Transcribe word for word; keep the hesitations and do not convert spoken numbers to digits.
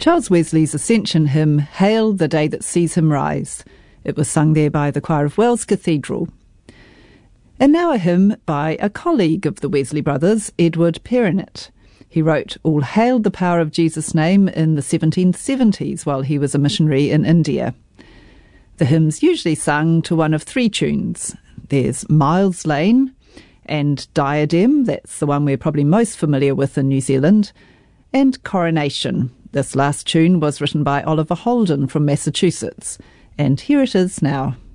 Charles Wesley's Ascension hymn, Hail the Day That Sees Him Rise. It was sung there by the choir of Wells Cathedral. And now a hymn by a colleague of the Wesley brothers, Edward Perronet. He wrote All Hail the Power of Jesus' Name in the seventeen seventies while he was a missionary in India. The hymn's usually sung to one of three tunes. There's Miles Lane and Diadem, that's the one we're probably most familiar with in New Zealand, and Coronation. This last tune was written by Oliver Holden from Massachusetts, and here it is now.